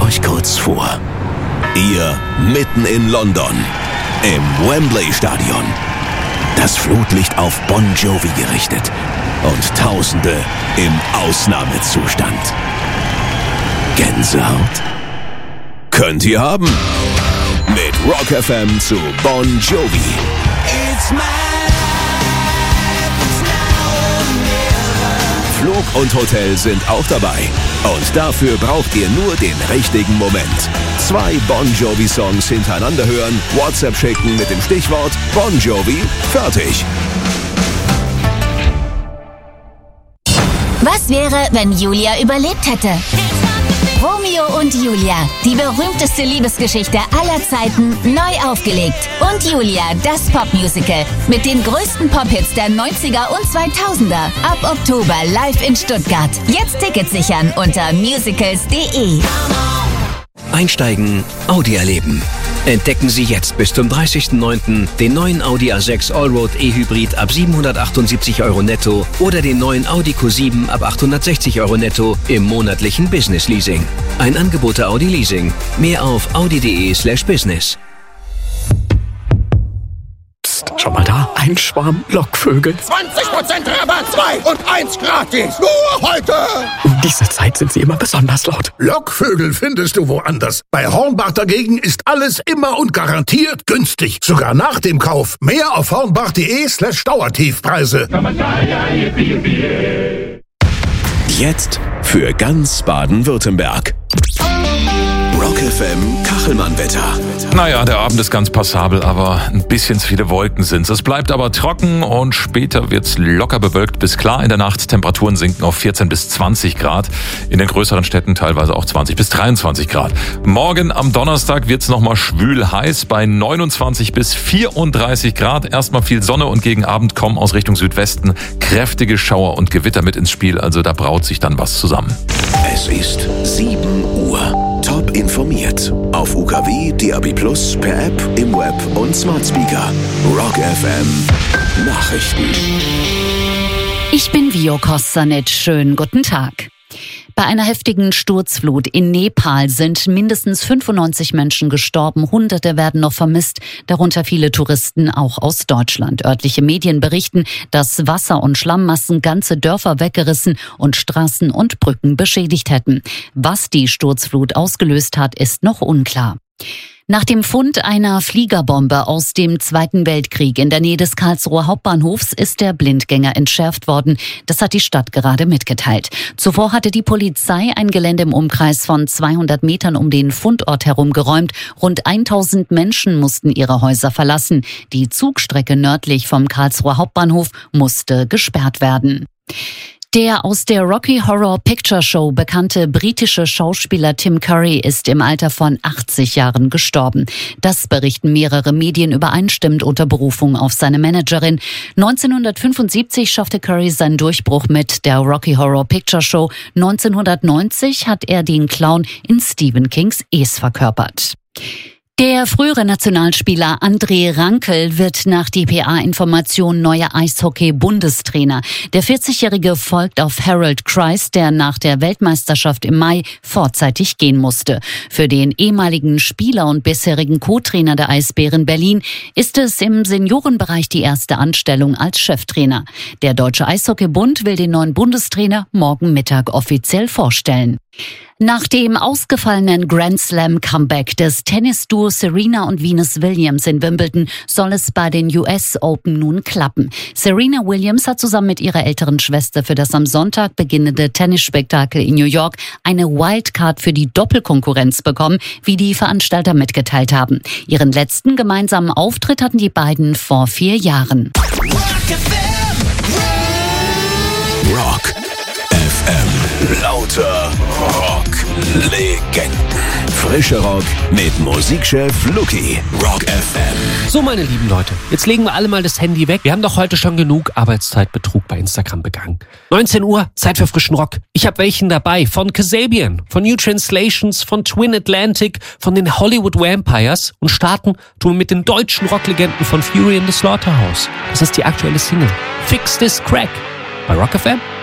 euch kurz vor. Ihr mitten in London, im Wembley-Stadion. Das Flutlicht auf Bon Jovi gerichtet und Tausende im Ausnahmezustand. Gänsehaut? Könnt ihr haben. Mit Rock FM zu Bon Jovi. It's my life, it's now or never. Flug und Hotel sind auch dabei. Und dafür braucht ihr nur den richtigen Moment. 2 Bon Jovi-Songs hintereinander hören, WhatsApp schicken mit dem Stichwort Bon Jovi, fertig. Was wäre, wenn Julia überlebt hätte? Romeo und Julia, die berühmteste Liebesgeschichte aller Zeiten, neu aufgelegt. Und Julia, das Popmusical mit den größten Pop-Hits der 90er und 2000er. Ab Oktober live in Stuttgart. Jetzt Tickets sichern unter musicals.de. Einsteigen, Audi erleben. Entdecken Sie jetzt bis zum 30.09. den neuen Audi A6 Allroad E-Hybrid ab 778 € netto oder den neuen Audi Q7 ab 860 € netto im monatlichen Business Leasing. Ein Angebot der Audi Leasing. Mehr auf audi.de/business. Psst, schon mal da. Ein Schwarm Lockvögel. 20% Rabatt, 2 und 1 gratis. Nur heute. Um diese Zeit sind sie immer besonders laut. Lockvögel findest du woanders. Bei Hornbach dagegen ist alles immer und garantiert günstig. Sogar nach dem Kauf. Mehr auf hornbach.de/Dauertiefpreise. Jetzt für ganz Baden-Württemberg. Rock FM Kachelmann-Wetter. Naja, der Abend ist ganz passabel, aber ein bisschen zu viele Wolken sind's. Es bleibt aber trocken und später wird's locker bewölkt bis klar in der Nacht. Temperaturen sinken auf 14 bis 20 Grad. In den größeren Städten teilweise auch 20 bis 23 Grad. Morgen am Donnerstag wird's nochmal schwül heiß bei 29 bis 34 Grad. Erstmal viel Sonne und gegen Abend kommen aus Richtung Südwesten kräftige Schauer und Gewitter mit ins Spiel. Also da braut sich dann was zusammen. Es ist 7 Uhr. Top informiert. Auf UKW, DAB+, per App, im Web und Smart Speaker. Rock FM Nachrichten. Ich bin Vio Kostanic. Schönen guten Tag. Bei einer heftigen Sturzflut in Nepal sind mindestens 95 Menschen gestorben. Hunderte werden noch vermisst, darunter viele Touristen, auch aus Deutschland. Örtliche Medien berichten, dass Wasser- und Schlammmassen ganze Dörfer weggerissen und Straßen und Brücken beschädigt hätten. Was die Sturzflut ausgelöst hat, ist noch unklar. Nach dem Fund einer Fliegerbombe aus dem Zweiten Weltkrieg in der Nähe des Karlsruher Hauptbahnhofs ist der Blindgänger entschärft worden. Das hat die Stadt gerade mitgeteilt. Zuvor hatte die Polizei ein Gelände im Umkreis von 200 Metern um den Fundort herum geräumt. Rund 1000 Menschen mussten ihre Häuser verlassen. Die Zugstrecke nördlich vom Karlsruher Hauptbahnhof musste gesperrt werden. Der aus der Rocky Horror Picture Show bekannte britische Schauspieler Tim Curry ist im Alter von 80 Jahren gestorben. Das berichten mehrere Medien übereinstimmend unter Berufung auf seine Managerin. 1975 schaffte Curry seinen Durchbruch mit der Rocky Horror Picture Show. 1990 hat er den Clown in Stephen Kings Es verkörpert. Der frühere Nationalspieler André Rankel wird nach dpa-Information neuer Eishockey-Bundestrainer. Der 40-Jährige folgt auf Harold Kreis, der nach der Weltmeisterschaft im Mai vorzeitig gehen musste. Für den ehemaligen Spieler und bisherigen Co-Trainer der Eisbären Berlin ist es im Seniorenbereich die erste Anstellung als Cheftrainer. Der Deutsche Eishockeybund will den neuen Bundestrainer morgen Mittag offiziell vorstellen. Nach dem ausgefallenen Grand Slam Comeback des Tennisduos Serena und Venus Williams in Wimbledon soll es bei den US Open nun klappen. Serena Williams hat zusammen mit ihrer älteren Schwester für das am Sonntag beginnende Tennisspektakel in New York eine Wildcard für die Doppelkonkurrenz bekommen, wie die Veranstalter mitgeteilt haben. Ihren letzten gemeinsamen Auftritt hatten die beiden vor 4 Jahren. Rock FM. Lauter Rock-Legenden. Frische Rock mit Musikchef Luki. Rock FM. So, meine lieben Leute, jetzt legen wir alle mal das Handy weg. Wir haben doch heute schon genug Arbeitszeitbetrug bei Instagram begangen. 19 Uhr, Zeit für frischen Rock. Ich habe welchen dabei. Von Kasabian, von New Translations, von Twin Atlantic, von den Hollywood Vampires. Und starten tun wir mit den deutschen Rocklegenden von Fury in the Slaughterhouse. Das ist die aktuelle Single. Fix This Crack bei Rock FM.